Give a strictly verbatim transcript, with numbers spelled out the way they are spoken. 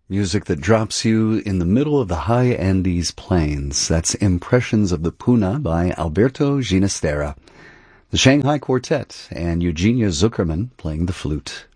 Music that drops you in the middle of the high Andes plains. That's Impressions of the Puna by Alberto Ginastera. The Shanghai Quartet and Eugenia Zuckerman playing the flute.